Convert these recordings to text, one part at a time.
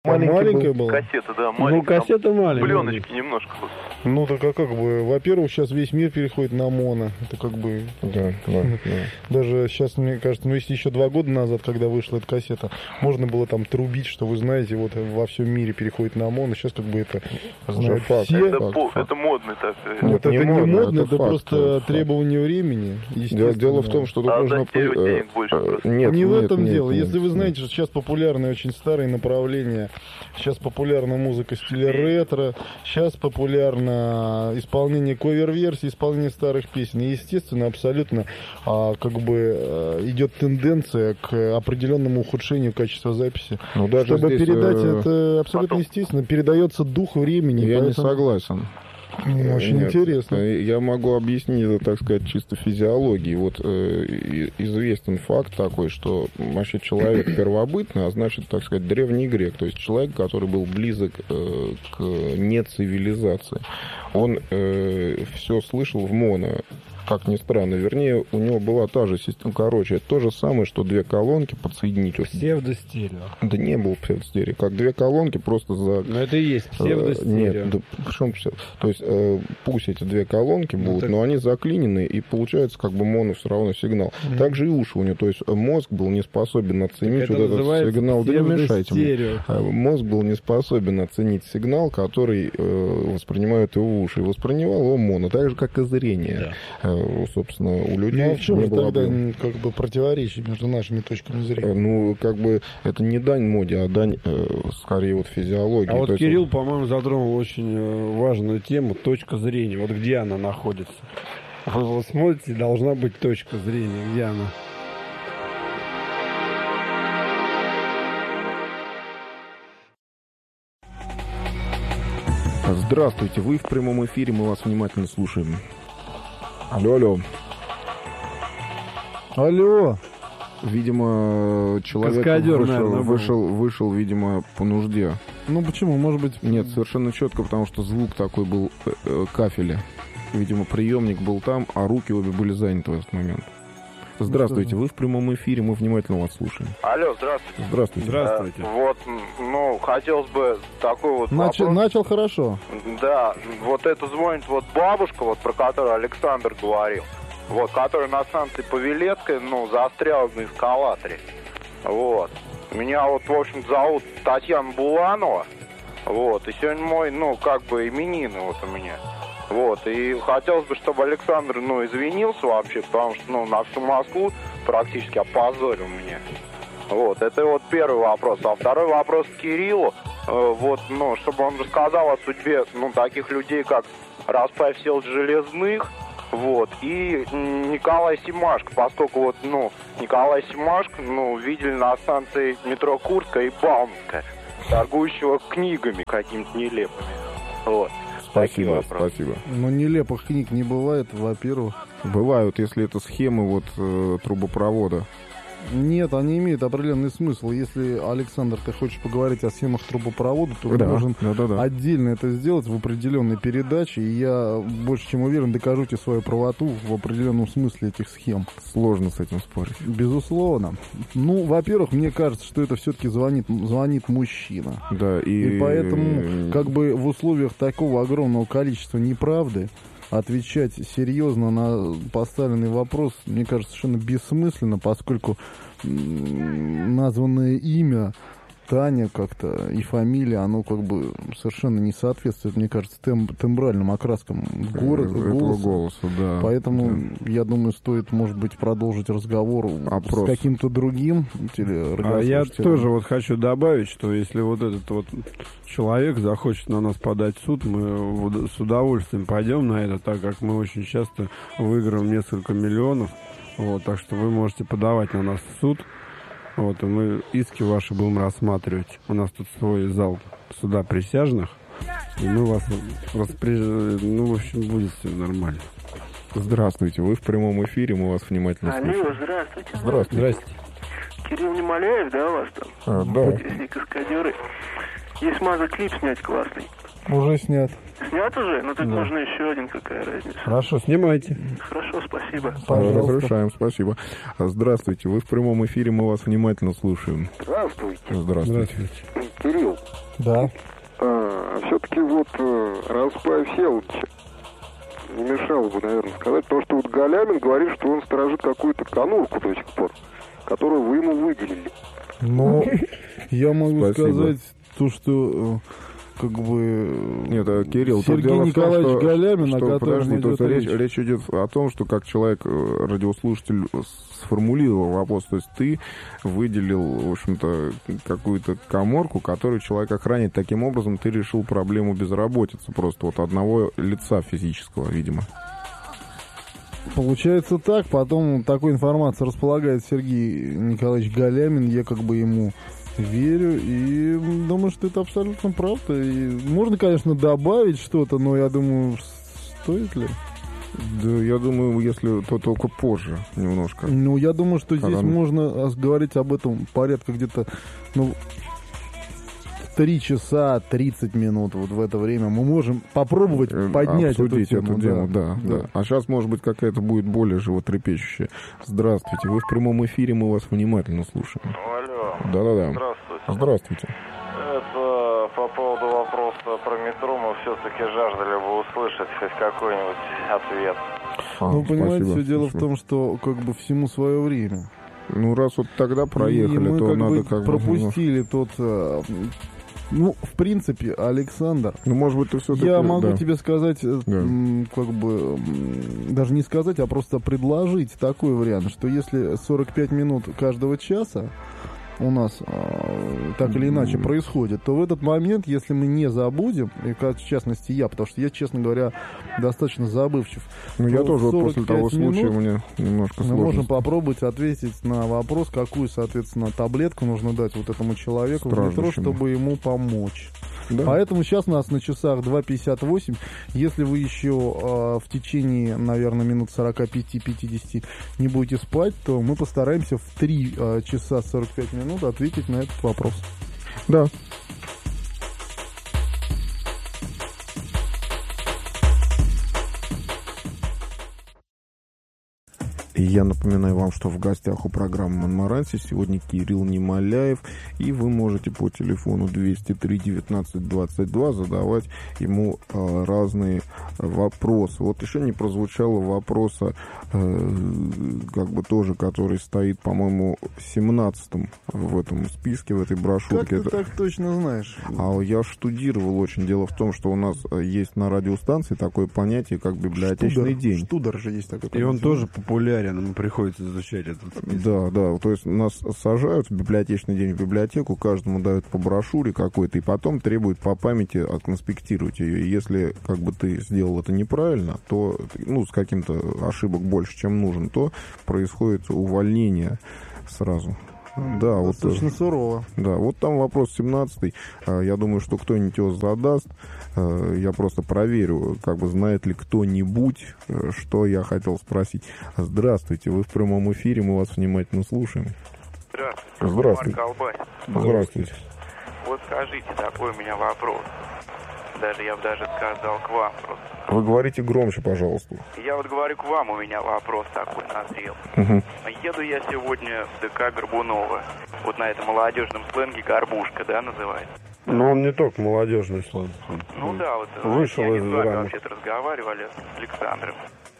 маленькая была? Кассета, да, маленькая. Ну, кассета маленькая. Пленочки немножко. Ну, так а как бы, во-первых, сейчас весь мир переходит на моно. Это как бы... Да. Даже сейчас, мне кажется, ну, если еще 2 года назад, когда вышла эта кассета, можно было там трубить, что вы знаете, вот во всем мире переходит на моно. Сейчас как бы это знают факт. все. Это модно так. Вот это не модно, это факт, просто факт. требование времени. Дело в том, что тут нужно... Не в этом дело. Если вы знаете, что сейчас популярны очень старые направления, сейчас популярна музыка в стиле ретро, сейчас популярно исполнение кавер-версий, исполнение старых песен. И, естественно, абсолютно как бы идет тенденция к определенному ухудшению качества записи. Ну, даже чтобы здесь, передать это абсолютно естественно, передается дух времени. Я поэтому... не согласен. Очень интересно. Я могу объяснить это, так сказать, чисто физиологией. Вот известен факт такой, что вообще человек первобытный, а значит, так сказать, древний грек, то есть человек, который был близок к нецивилизации. Он все слышал в моно. Как ни странно. Вернее, у него была та же система. Короче, это то же самое, что 2 колонки подсоединить. Псевдостерео. Да не было псевдостерео. Как 2 колонки просто за... Но это и есть псевдостерео. Нет, да, почему псевдо? То есть пусть эти 2 колонки будут, но они заклинены, и получается как бы моно все равно сигнал. Также и уши у него. То есть мозг был не способен оценить вот этот сигнал. Да не мешайте мне. Мозг был не способен оценить сигнал, который воспринимают его уши. И воспринимал его моно. Так же, как и зрение. Да. Собственно, у людей... Ну, а в чем не же было тогда как бы противоречие между нашими точками зрения? Ну, как бы, это не дань моде, а дань, скорее, вот физиологии. А вот то есть... Кирилл, по-моему, затронул очень важную тему, точка зрения. Вот где она находится? Вы смотрите, должна быть точка зрения. Где она? Здравствуйте, вы в прямом эфире, мы вас внимательно слушаем. Алло. Алло. Видимо, человек вышел, видимо, по нужде. Ну почему? Может быть... Нет, совершенно четко, потому что звук такой был кафеля. Видимо, приемник был там, а руки обе были заняты в этот момент. Здравствуйте, вы в прямом эфире, мы внимательно вас слушаем. Алло, здравствуйте. Здравствуйте. Здравствуйте. Вот, ну, хотелось бы такой вот вопрос. Начал хорошо. Да, вот это звонит вот бабушка, вот про которую Александр говорил, вот, которая на станции Павелецкая, ну, застряла на эскалаторе. Вот. Меня вот, в общем, зовут Татьяна Буланова. Вот, и сегодня мой, ну, как бы именины вот у меня. Вот, и хотелось бы, чтобы Александр, ну, извинился вообще, потому что, ну, на всю Москву практически опозорил меня. Вот, это вот первый вопрос. А второй вопрос к Кириллу, вот, ну, чтобы он рассказал о судьбе, ну, таких людей, как Распай Всеволод Железных, вот, и Николай Семашко, поскольку вот, ну, Николай Семашко, ну, видели на станции метро Курская и Бауманская, торгующего книгами какими-то нелепыми, вот. Спасибо. Но нелепых книг не бывает, во-первых. Бывают, если это схемы вот трубопровода. Нет, они имеют определенный смысл. Если, Александр, ты хочешь поговорить о схемах трубопровода, то ты должен отдельно это сделать в определенной передаче. И я больше чем уверен, докажу тебе свою правоту в определенном смысле этих схем. Сложно с этим спорить. Безусловно. Ну, во-первых, мне кажется, что это все-таки звонит мужчина. Да, и поэтому, как бы в условиях такого огромного количества неправды, отвечать серьезно на поставленный вопрос, мне кажется, совершенно бессмысленно, поскольку названное имя Таня как-то и фамилия, оно как бы совершенно не соответствует, мне кажется, тембральным окраскам голоса. Да. Поэтому, я думаю, стоит, может быть, продолжить разговор с каким-то другим А я тоже вот хочу добавить, что если вот этот вот человек захочет на нас подать в суд, мы с удовольствием пойдем на это, так как мы очень часто выиграем несколько миллионов. Вот, так что вы можете подавать на нас в суд. Вот, и мы иски ваши будем рассматривать. У нас тут свой зал суда присяжных. И мы вас ну, в общем, будет все нормально. Здравствуйте, вы в прямом эфире, мы вас внимательно слушаем. Алло, здравствуйте. Здравствуйте. Кирилл Немоляев, да, у вас там? Да. Каскадеры. Есть мазок клип снять классный. Уже снят. Снят уже? Ну так можно еще один, какая разница. Хорошо, снимайте. Хорошо, спасибо. Разрешаем, спасибо. Здравствуйте, вы в прямом эфире, мы вас внимательно слушаем. Здравствуйте. Здравствуйте. Кирилл. Да. Все-таки вот Распай Всеволодович не мешало бы, наверное, сказать, потому что вот Галямин говорит, что он сторожит какую-то конурку до сих пор, которую вы ему выделили. Ну, я могу сказать то, что как бы... Нет, Кирилл, Сергей Николаевич Галямин, о котором идет речь идет о том, что как человек, радиослушатель, сформулировал вопрос, то есть ты выделил, в общем-то, какую-то каморку, которую человек охранит, таким образом ты решил проблему безработицы просто вот одного лица физического, видимо. Получается так, потом такой информацией располагает Сергей Николаевич Галямин, я как бы ему верю и думаю, что это абсолютно правда. И можно, конечно, добавить что-то, но я думаю, стоит ли? Да, я думаю, если то только позже немножко. Ну, я думаю, что здесь можно говорить об этом порядка где-то, 3 часа 30 минут вот в это время мы можем попробовать поднять обсудить эту тему. Да. А сейчас, может быть, какая-то будет более животрепещущая. Здравствуйте, вы в прямом эфире, мы вас внимательно слушаем. Алло. Да-да-да. Здравствуйте. Здравствуйте. Это по поводу вопроса про метро мы все-таки жаждали бы услышать хоть какой-нибудь ответ. Понимаете, все дело в том, что как бы всему свое время. Ну, раз вот тогда проехали, мы то надо как бы пропустили тот... в принципе, Александр... может быть, ты все-таки... Я могу тебе сказать, как бы, даже не сказать, а просто предложить такой вариант, что если 45 минут каждого часа у нас так или иначе происходит, то в этот момент, если мы не забудем, и в частности я, потому что я, честно говоря, достаточно забывчив. Я тоже вот после того случая мне немножко сложно. Мы можем попробовать ответить на вопрос, какую, соответственно, таблетку нужно дать вот этому человеку в метро, чтобы ему помочь. Да. Поэтому сейчас у нас на часах 2:58. Если вы еще в течение, наверное, минут 45-50 не будете спать, то мы постараемся в 3 часа 45 минут ответить на этот вопрос. Да. И я напоминаю вам, что в гостях у программы «Монмаранси» сегодня Кирилл Немоляев, и вы можете по телефону 203-19-22 задавать ему разные вопросы. Вот еще не прозвучало вопроса, как бы тоже, который стоит, по-моему, 17-м в этом списке, в этой брошюрке. Как ты так точно знаешь? А я штудировал очень. Дело в том, что у нас есть на радиостанции такое понятие, как библиотечный день. Штудер же есть такой понятие. И он тоже популярен. Нам приходится изучать этот список. Да, то есть нас сажают в библиотечный день в библиотеку, каждому дают по брошюре какой-то, и потом требуют по памяти отконспектировать ее. И если как бы ты сделал это неправильно, то, с каким-то ошибок больше, чем нужен, то происходит увольнение сразу. Да, достаточно вот, сурово. Да, вот там вопрос 17-й. Я думаю, что кто-нибудь его задаст. Я просто проверю, как бы знает ли кто-нибудь, что я хотел спросить. Здравствуйте, вы в прямом эфире, мы вас внимательно слушаем. Здравствуйте. Марк Албань. Здравствуйте. Вот скажите, такой у меня вопрос. Я бы даже сказал к вам просто. Вы говорите громче, пожалуйста. Я вот говорю к вам, у меня вопрос такой назрел. Еду я сегодня в ДК Горбунова. Вот на этом молодежном сленге горбушка, да, называется? Но он не только молодежный сленг. Вышел из рамок. Вообще-то разговаривали с Александром.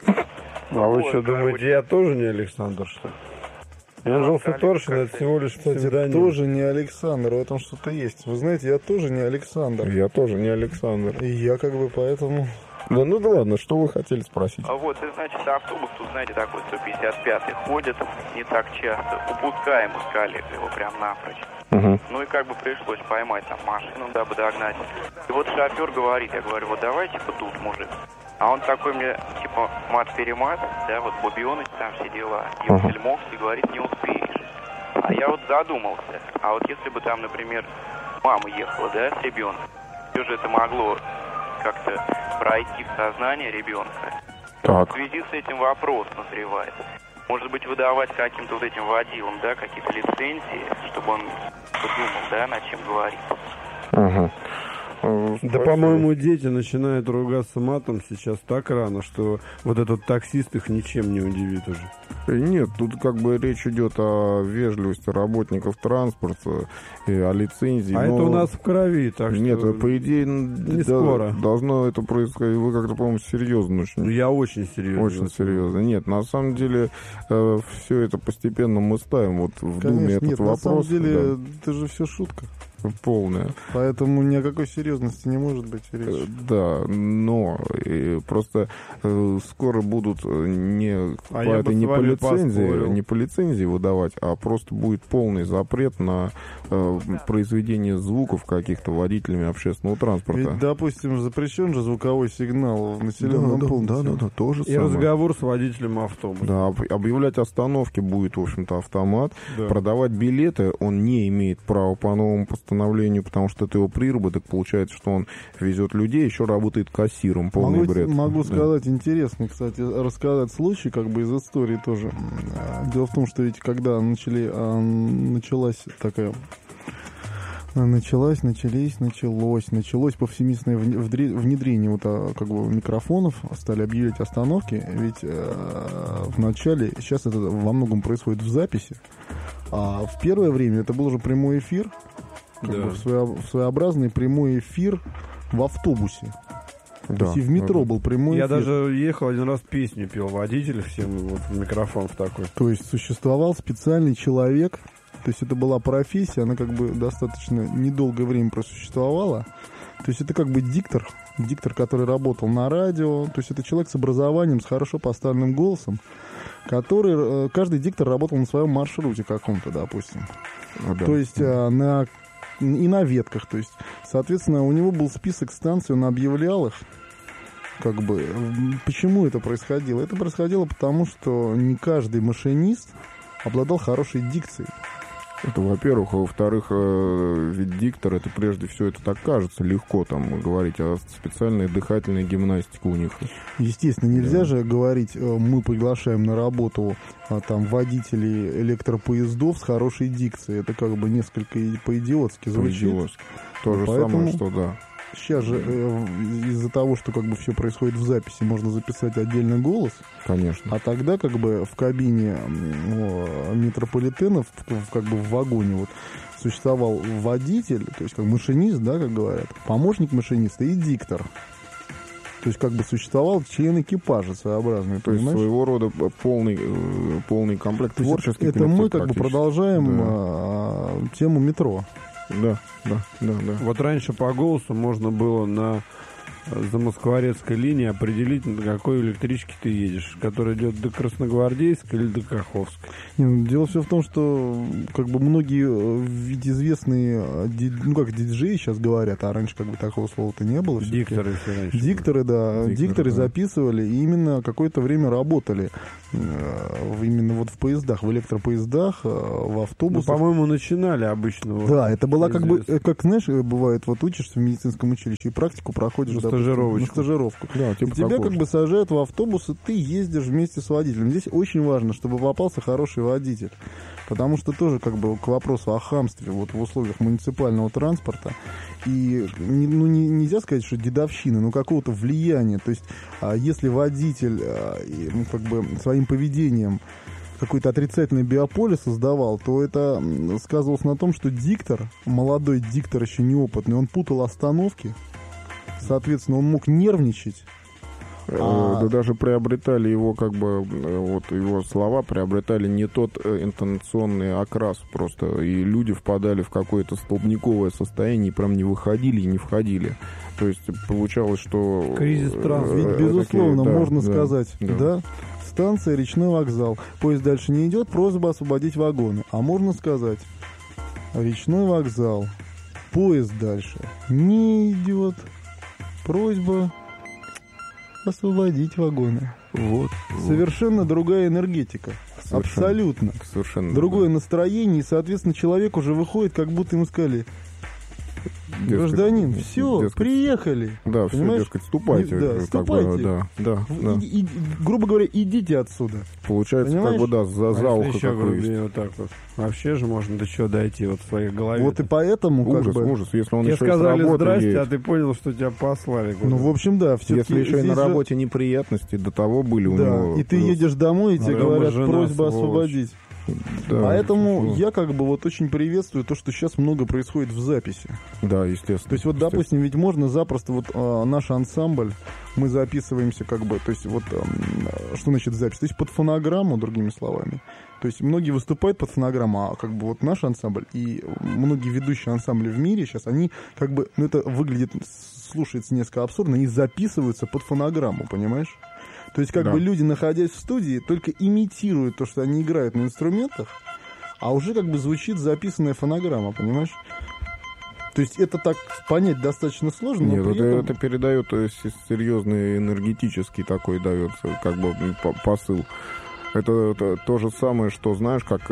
А вы что, думаете, я тоже не Александр, что ли? Энджел Фиторшин, это всего лишь псевдоним. Тоже не Александр, в этом что-то есть. Вы знаете, я тоже не Александр. Я тоже не Александр. И я как бы поэтому... Да ладно, что вы хотели спросить? Автобус, тут, знаете, такой 155-й ходит не так часто. Упускаем из коллег его прям напрочь. Ну и как бы пришлось поймать там машину, дабы догнать. И вот шофер говорит, я говорю, вот давайте-ка тут, мужик. А он такой мне, типа, мат-перемат, да, вот Бубионыч, там все дела. И он фильмок и говорит, не успеешь. А я вот задумался, а вот если бы там, например, мама ехала, да, с ребенком, все же это могло как-то пройти в сознание ребенка. Так. В связи с этим вопрос назревает. Может быть, выдавать каким-то вот этим водилам, да, какие-то лицензии, чтобы он подумал, да, над чем говорить. Да, по-моему, дети начинают ругаться матом сейчас так рано, что вот этот таксист их ничем не удивит уже. Нет, тут как бы речь идет о вежливости работников транспорта, о лицензии. А это у нас в крови, так что... Нет, по идее, не скоро. Должно это происходить. Вы как-то, по-моему, серьезно очень. Я очень серьезно. Очень серьезно. Нет, на самом деле, все это постепенно мы ставим вот в Думе этот нет, вопрос. На самом деле, это же все шутка. Полная. Поэтому ни о какой серьезности не может быть речи. Да, но просто скоро будут не по лицензии выдавать, а просто будет полный запрет на произведение звуков каких-то водителями общественного транспорта. Ведь, допустим, запрещен же звуковой сигнал в населенном пункте. Да, тоже и самое. Разговор с водителем автобуса. Да, объявлять остановки будет, в общем-то, автомат. Да. Продавать билеты он не имеет права по новому постановлению, потому что это его приработок. Получается, что он везет людей, еще работает кассиром. Полный бред. Могу сказать, интересный, кстати, рассказать случай, как бы из истории тоже. Дело в том, что ведь когда началось повсеместное внедрение вот, как бы, микрофонов, стали объявлять остановки, ведь в начале, сейчас это во многом происходит в записи, а в первое время это был уже прямой эфир, как бы своеобразный прямой эфир в автобусе. Да. То есть и в метро был прямой эфир. Я даже ехал один раз, песню пел водитель всем вот в микрофон в такой. То есть существовал специальный человек. То есть это была профессия, она как бы достаточно недолгое время просуществовала. То есть это как бы диктор, который работал на радио. То есть это человек с образованием, с хорошо поставленным голосом, каждый диктор работал на своем маршруте каком-то, допустим. Да. То есть на ветках. То есть, соответственно, у него был список станций, он объявлял их. Как бы, почему это происходило? Это происходило потому, что не каждый машинист обладал хорошей дикцией. Это, во-первых. А во-вторых, ведь диктор, это прежде всего, это так кажется легко там говорить, а специальная дыхательная гимнастика у них. Естественно, нельзя же говорить, мы приглашаем на работу там водителей электропоездов с хорошей дикцией. Это как бы несколько по-идиотски звучит. То же самое, что да. Сейчас же из-за того, что как бы все происходит в записи, можно записать отдельный голос. Конечно. А тогда как бы в кабине метрополитенов, как бы в вагоне вот существовал водитель, то есть как машинист, да, как говорят, помощник машиниста и диктор. То есть как бы существовал член экипажа своеобразный. То есть своего рода полный комплект творческих. Это мы как бы продолжаем тему метро. Да. Вот раньше по голосу можно было на Замоскворецкой линии определить, на какой электричке ты едешь, которая идет до Красногвардейской или до Каховской. Дело все в том, что как бы многие ведь известные, ну как диджеи сейчас говорят, а раньше как бы такого слова-то не было. Дикторы все раньше. Дикторы записывали и именно какое-то время работали именно вот в поездах, в электропоездах, в автобусах. Ну, по-моему, начинали обычно. Да, это была как бы, как знаешь, бывает, вот учишься в медицинском училище и практику проходишь на стажировку. Да, типа тебя как бы сажают в автобус, и ты ездишь вместе с водителем. Здесь очень важно, чтобы попался хороший водитель. Потому что тоже как бы к вопросу о хамстве вот в условиях муниципального транспорта. И нельзя сказать, что дедовщина, но какого-то влияния. То есть если водитель как бы своим поведением какой-то отрицательный биополе создавал, то это сказывалось на том, что диктор, молодой диктор, еще неопытный, он путал остановки. Соответственно, он мог нервничать. Да даже приобретали его, как бы, вот его слова приобретали не тот интонационный окрас просто, и люди впадали в какое-то столбниковое состояние и прям не выходили и не входили. То есть получалось, что... Кризис транспорта. Ведь, безусловно, можно сказать, да, станция Речной вокзал. Поезд дальше не идет, просьба освободить вагоны. А можно сказать, Речной вокзал, поезд дальше не идет, просьба освободить вагоны. Вот. Совершенно другая энергетика. Абсолютно. Совершенно другое настроение. И, соответственно, человек уже выходит, как будто ему сказали: Гражданин, все, дескать, приехали. Да, все, дескать, ступайте. Да, ступайте. Да. Грубо говоря, идите отсюда. Получается, понимаешь? Как бы, да, за ухо еще грубее вот так вот. Вообще же можно до чего дойти вот в своей голове. Вот и поэтому ужас. Если он тебе еще сказали здрасте, едет. А ты понял, что тебя послали. Ну, в общем, да. Если еще и на работе неприятности до того были у него. И ты едешь домой, и тебе говорят, просьба освободить. Да, поэтому я как бы вот очень приветствую то, что сейчас много происходит в записи. Да, естественно. То есть вот, допустим, ведь можно запросто вот наш ансамбль, мы записываемся как бы, то есть вот что значит запись? То есть под фонограмму, другими словами. То есть многие выступают под фонограмму, а как бы вот наш ансамбль и многие ведущие ансамбли в мире сейчас, они как бы, ну это выглядит, слушается несколько абсурдно, они записываются под фонограмму, понимаешь? То есть, как бы люди, находясь в студии, только имитируют то, что они играют на инструментах, а уже как бы звучит записанная фонограмма, понимаешь? То есть, это так понять достаточно сложно, но нет, при этом... это передает серьезный энергетический такой дает, как бы, посыл. Это то же самое, что, знаешь, как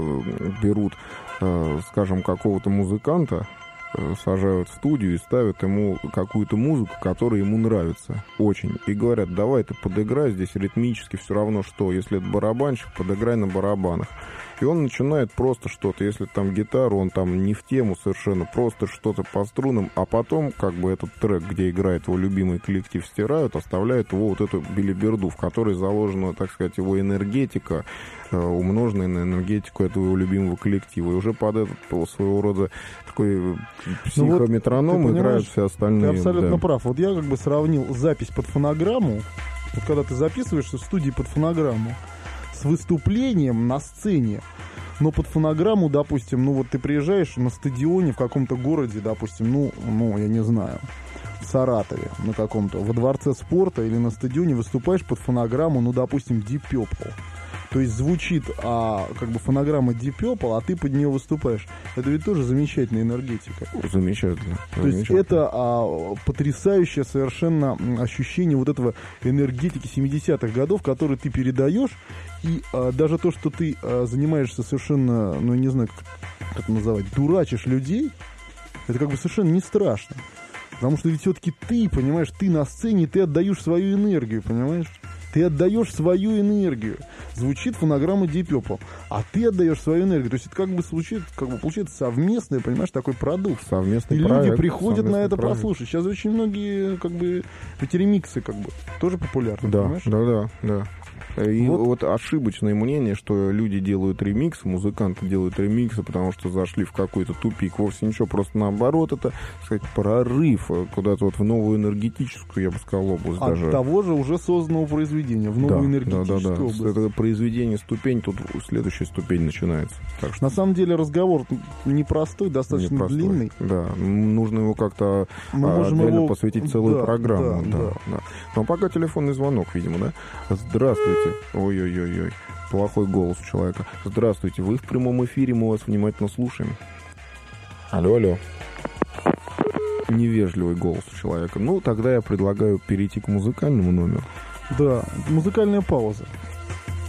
берут, скажем, какого-то музыканта, сажают в студию и ставят ему какую-то музыку, которая ему нравится очень. И говорят, давай ты подыграй здесь ритмически, все равно что. Если это барабанщик, подыграй на барабанах. И он начинает просто что-то, если там гитару, он там не в тему совершенно, просто что-то по струнам, а потом как бы этот трек, где играет его любимый коллектив, стирают, оставляют его вот эту билиберду, в которой заложена, так сказать, его энергетика, умноженная на энергетику этого его любимого коллектива. И уже под этот своего рода такой психометроном вот, играют все остальные. Ты абсолютно прав. Вот я как бы сравнил запись под фонограмму, вот когда ты записываешься в студии под фонограмму, с выступлением на сцене, но под фонограмму, допустим, ну вот ты приезжаешь на стадионе в каком-то городе, допустим, ну я не знаю, в Саратове на каком-то, во дворце спорта или на стадионе выступаешь под фонограмму, ну, допустим, Deep Purple. То есть звучит как бы фонограмма Deep Purple, а ты под нее выступаешь. Это ведь тоже замечательная энергетика. Замечательно. То есть это потрясающее совершенно ощущение вот этого энергетики 70-х годов, который ты передаешь. И даже то, что ты занимаешься совершенно, ну, я не знаю, как это называть, дурачишь людей, это как бы совершенно не страшно. Потому что ведь все-таки ты, понимаешь, ты на сцене, ты отдаешь свою энергию, понимаешь? Ты отдаешь свою энергию. Звучит фонограмма Deep Purple, а ты отдаешь свою энергию. То есть это как бы получается совместный, понимаешь, такой продукт. Совместный и проект. И люди приходят на это послушать. Сейчас очень многие, как бы, эти ремиксы, как бы, тоже популярны, понимаешь? Да. И вот ошибочное мнение, что люди делают ремиксы, музыканты делают ремиксы, потому что зашли в какой-то тупик. Вовсе ничего, просто наоборот, это, так сказать, прорыв куда-то вот в новую энергетическую, я бы сказал, область. От даже. того же уже созданного произведения, в новую энергетическую область. Это произведение ступень, тут следующая ступень начинается. Так что... На самом деле разговор непростой, достаточно длинный. Да, нужно его как-то отдельно посвятить целую программу. Да. Но пока телефонный звонок, видимо, да? Здравствуйте. Ой-ой-ой, плохой голос у человека. Здравствуйте, вы в прямом эфире, мы вас внимательно слушаем. Алло. Невежливый голос у человека. Ну, тогда я предлагаю перейти к музыкальному номеру. Да, музыкальная пауза.